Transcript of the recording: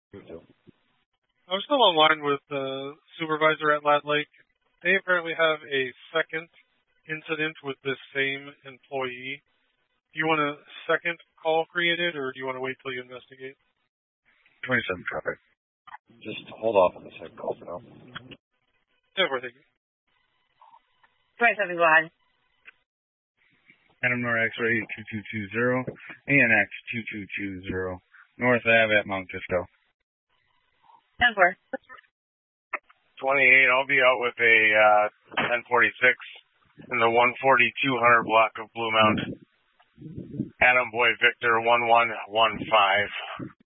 You too. I'm still online with the supervisor at Lad Lake. They apparently have a second incident with this same employee. Do you want a second call created, or do you want to wait till you investigate? 27 traffic. Just hold off on the second call for now. Yeah, we're thinking. 27, go ahead. Adam North X-ray 2220, ANX 2220, North Ave at Mount Kisco. 10-4. 28, I'll be out with a 1046 in the 14200 block of Blue Mountain. Adam Boy Victor 1115.